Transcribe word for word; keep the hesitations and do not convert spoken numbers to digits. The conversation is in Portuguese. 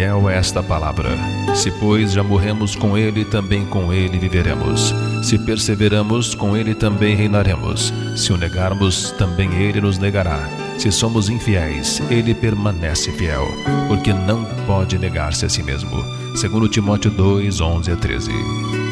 fiel a esta palavra. Se, pois, já morremos com ele, também com ele viveremos. Se perseveramos, com ele também reinaremos. Se o negarmos, também ele nos negará. Se somos infiéis, ele permanece fiel, porque não pode negar-se a si mesmo. Segundo Timóteo dois, onze a treze.